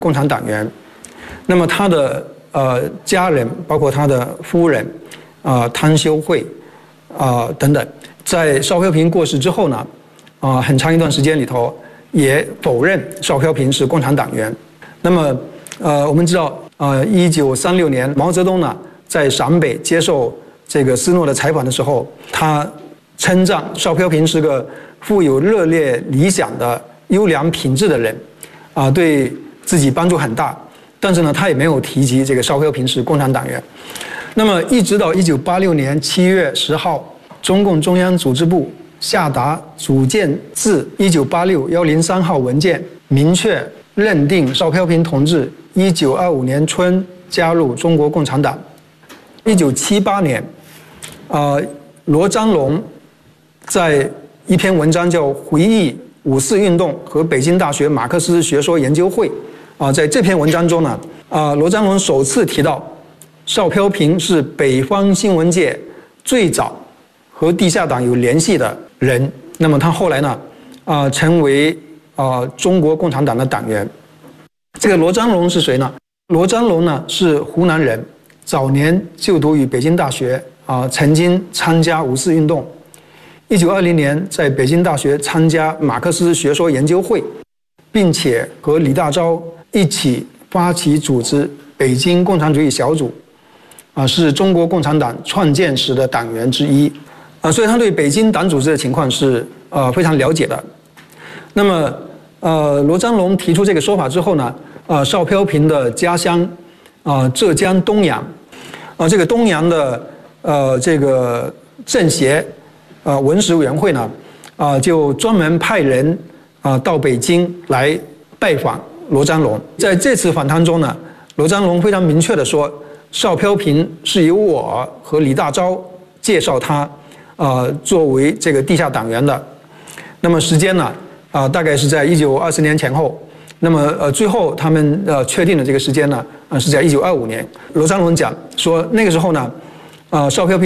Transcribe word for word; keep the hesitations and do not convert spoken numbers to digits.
共产党员。那么他的呃家人，包括他的夫人，啊、呃、汤修慧，啊、呃、等等，在邵飘萍过世之后呢，啊、呃、很长一段时间里头也否认邵飘萍是共产党员。那么呃我们知道，呃一九三六年毛泽东呢在陕北接受这个斯诺的采访的时候，他称赞邵飘萍是个富有热烈理想的优良品质的人，啊、呃，对自己帮助很大。但是呢，他也没有提及这个邵飘萍是共产党员。那么，一直到一九八六年七月十号，中共中央组织部下达组建自一九八六幺零三号文件，明确认定邵飘萍同志一九二五年春加入中国共产党。一九七八年，呃，罗章龙在一篇文章叫《回忆五四运动和北京大学马克思学说研究会》啊，在这篇文章中呢，啊，罗章龙首次提到邵飘萍是北方新闻界最早和地下党有联系的人。那么他后来呢，啊，成为啊中国共产党的党员。这个罗章龙是谁呢？罗章龙呢是湖南人，早年就读于北京大学啊，曾经参加五四运动。一九二零年在北京大学参加马克思学说研究会，并且和李大钊一起发起组织北京共产主义小组，啊，是中国共产党创建时的党员之一，啊，所以他对北京党组织的情况是呃非常了解的。那么，呃，罗章龙提出这个说法之后呢，呃，邵飘萍的家乡啊、呃、浙江东阳，啊、呃，这个东阳的呃这个政协。呃，文史委员会呢，啊、呃，就专门派人啊、呃、到北京来拜访罗章龙。在这次访谈中呢，罗章龙非常明确地说，邵飘萍是由我和李大钊介绍他，呃，作为这个地下党员的。那么时间呢，啊、呃，大概是在一九二十年前后。那么呃，最后他们呃确定的这个时间呢，呃，是在一九二五年。罗章龙讲说，那个时候呢，呃，邵飘萍。